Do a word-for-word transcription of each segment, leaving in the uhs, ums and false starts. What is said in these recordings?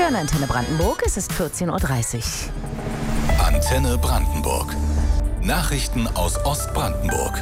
hören Antenne Brandenburg, es ist vierzehn Uhr dreißig. Antenne Brandenburg. Nachrichten aus Ostbrandenburg.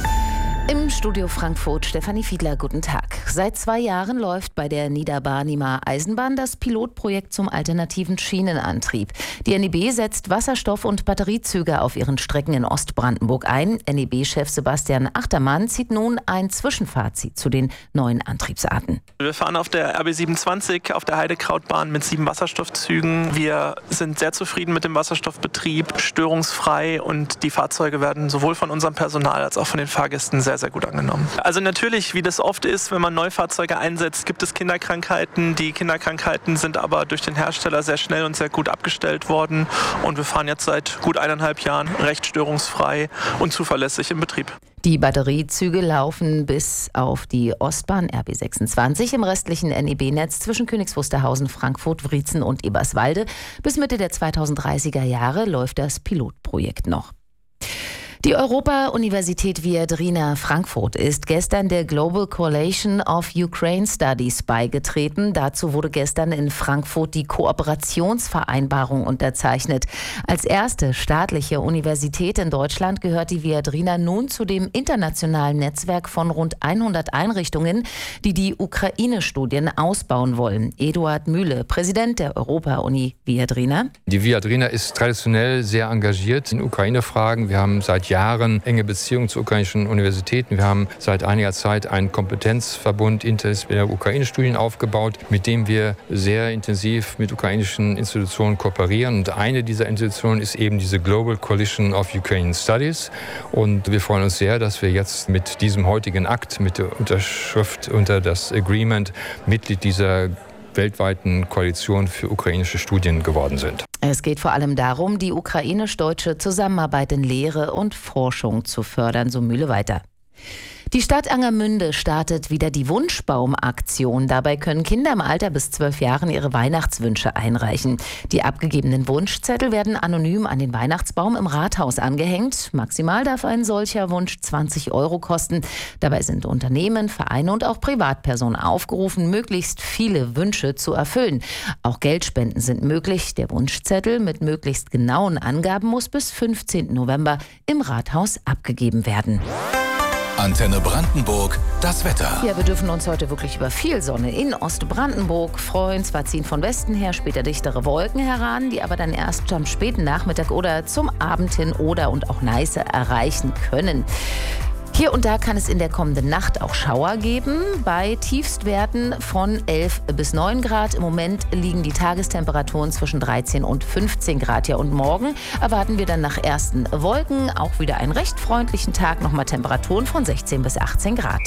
Im Studio Frankfurt Stefanie Fiedler, guten Tag. Seit zwei Jahren läuft bei der Niederbarnimer Eisenbahn das Pilotprojekt zum alternativen Schienenantrieb. Die N E B setzt Wasserstoff- und Batteriezüge auf ihren Strecken in Ostbrandenburg ein. N E B-Chef Sebastian Achtermann zieht nun ein Zwischenfazit zu den neuen Antriebsarten. Wir fahren auf der R B siebenundzwanzig auf der Heidekrautbahn mit sieben Wasserstoffzügen. Wir sind sehr zufrieden mit dem Wasserstoffbetrieb, störungsfrei, und die Fahrzeuge werden sowohl von unserem Personal als auch von den Fahrgästen sehr, sehr gut angenommen. Also natürlich, wie das oft ist, wenn man Neufahrzeuge einsetzt, gibt es Kinderkrankheiten. Die Kinderkrankheiten sind aber durch den Hersteller sehr schnell und sehr gut abgestellt worden. Und wir fahren jetzt seit gut eineinhalb Jahren recht störungsfrei und zuverlässig im Betrieb. Die Batteriezüge laufen bis auf die Ostbahn R B sechsundzwanzig im restlichen N E B-Netz zwischen Königs Wusterhausen, Frankfurt, Wriezen und Eberswalde. Bis Mitte der zweitausenddreißiger Jahre läuft das Pilotprojekt noch. Die Europa-Universität Viadrina Frankfurt ist gestern der Global Coalition of Ukraine Studies beigetreten. Dazu wurde gestern in Frankfurt die Kooperationsvereinbarung unterzeichnet. Als erste staatliche Universität in Deutschland gehört die Viadrina nun zu dem internationalen Netzwerk von rund hundert Einrichtungen, die die Ukraine-Studien ausbauen wollen. Eduard Mühle, Präsident der Europa-Uni Viadrina. Die Viadrina ist traditionell sehr engagiert in Ukraine-Fragen. Wir haben seit Jahren enge Beziehungen zu ukrainischen Universitäten. Wir haben seit einiger Zeit einen Kompetenzverbund interdisziplinärer Ukraine-Studien aufgebaut, mit dem wir sehr intensiv mit ukrainischen Institutionen kooperieren. Und eine dieser Institutionen ist eben diese Global Coalition of Ukraine Studies. Und wir freuen uns sehr, dass wir jetzt mit diesem heutigen Akt, mit der Unterschrift unter das Agreement, Mitglied dieser weltweiten Koalition für ukrainische Studien geworden sind. Es geht vor allem darum, die ukrainisch-deutsche Zusammenarbeit in Lehre und Forschung zu fördern, so Mühle weiter. Die Stadt Angermünde startet wieder die Wunschbaum-Aktion. Dabei können Kinder im Alter bis zwölf Jahren ihre Weihnachtswünsche einreichen. Die abgegebenen Wunschzettel werden anonym an den Weihnachtsbaum im Rathaus angehängt. Maximal darf ein solcher Wunsch zwanzig Euro kosten. Dabei sind Unternehmen, Vereine und auch Privatpersonen aufgerufen, möglichst viele Wünsche zu erfüllen. Auch Geldspenden sind möglich. Der Wunschzettel mit möglichst genauen Angaben muss bis fünfzehnten November im Rathaus abgegeben werden. Antenne Brandenburg, das Wetter. Ja, wir dürfen uns heute wirklich über viel Sonne in Ostbrandenburg freuen. Zwar ziehen von Westen her später dichtere Wolken heran, die aber dann erst am späten Nachmittag oder zum Abend hin Oder und auch Neiße erreichen können. Hier und da kann es in der kommenden Nacht auch Schauer geben, bei Tiefstwerten von elf bis neun Grad. Im Moment liegen die Tagestemperaturen zwischen dreizehn und fünfzehn Grad. Ja, und morgen erwarten wir dann nach ersten Wolken auch wieder einen recht freundlichen Tag. Nochmal Temperaturen von sechzehn bis achtzehn Grad.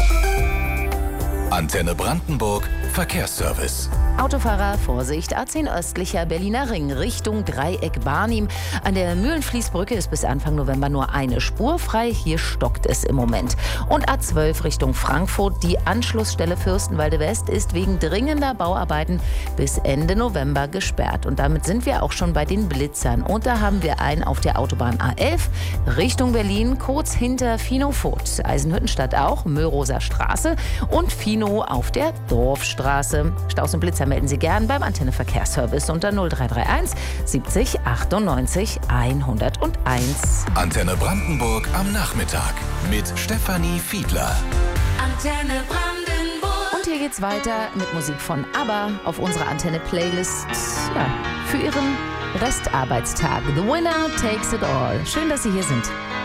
Antenne Brandenburg, Verkehrsservice. Autofahrer, Vorsicht, A zehn östlicher Berliner Ring Richtung Dreieck Barnim. An der Mühlenfließbrücke ist bis Anfang November nur eine Spur frei. Hier stockt es im Moment. Und A zwölf Richtung Frankfurt. Die Anschlussstelle Fürstenwalde West ist wegen dringender Bauarbeiten bis Ende November gesperrt. Und damit sind wir auch schon bei den Blitzern. Und da haben wir einen auf der Autobahn A elf Richtung Berlin, kurz hinter Fino-Voth. Eisenhüttenstadt auch, Möhroser Straße und Fino auf der Dorfstraße. Staus und Blitzer melden Sie gern beim Antenne Verkehrsservice unter null drei drei eins siebzig achtundneunzig hunderteins. Antenne Brandenburg am Nachmittag mit Stefanie Fiedler. Antenne Brandenburg. Und hier geht's weiter mit Musik von ABBA auf unserer Antenne-Playlist, ja, für Ihren Restarbeitstag. The Winner Takes It All. Schön, dass Sie hier sind.